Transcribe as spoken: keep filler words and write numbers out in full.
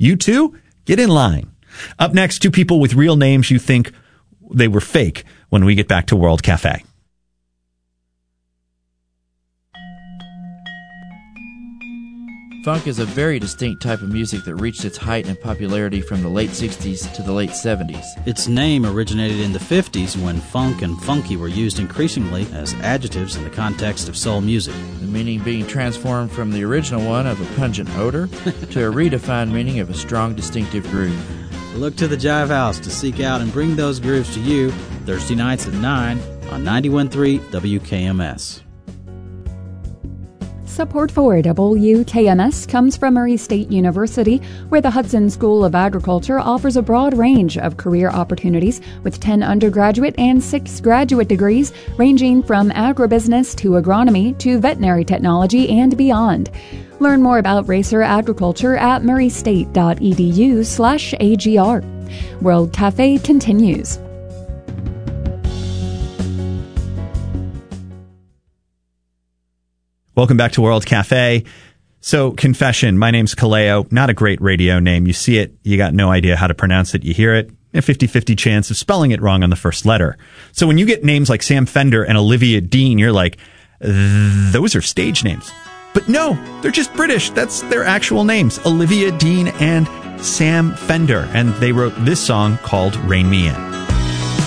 You too? Get in line. Up next, two people with real names you think they were fake when we get back to World Cafe. Funk is a very distinct type of music that reached its height in popularity from the late sixties to the late seventies. Its name originated in the fifties when funk and funky were used increasingly as adjectives in the context of soul music. The meaning being transformed from the original one of a pungent odor to a redefined meaning of a strong, distinctive groove. Look to the Jive House to seek out and bring those grooves to you Thursday nights at nine on ninety-one point three W K M S. Support for W K M S comes from Murray State University, where the Hudson School of Agriculture offers a broad range of career opportunities with ten undergraduate and six graduate degrees ranging from agribusiness to agronomy to veterinary technology and beyond. Learn more about racer agriculture at murraystate.edu slash AGR. World Cafe continues. Welcome back to World Cafe. So, confession, my name's Kaleo. Not a great radio name. You see it, you got no idea how to pronounce it. You hear it, a fifty-fifty chance of spelling it wrong on the first letter. So when you get names like Sam Fender and Olivia Dean, you're like, those are stage names. But no, they're just British. That's their actual names, Olivia Dean and Sam Fender. And they wrote this song called Rain Me In.